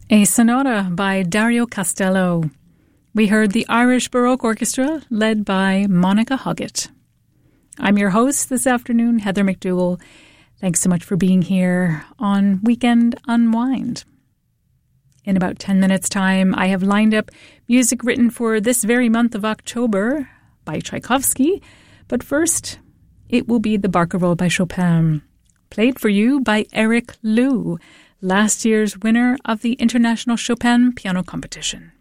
A sonata by Dario Castello. We heard the Irish Baroque Orchestra led by Monica Huggett. I'm your host this afternoon, Heather McDougall. Thanks so much for being here on Weekend Unwind. In about 10 minutes' time, I have lined up music written for this very month of October by Tchaikovsky. But first, it will be the Barcarolle by Chopin, played for you by Eric Liu, last year's winner of the International Chopin Piano Competition.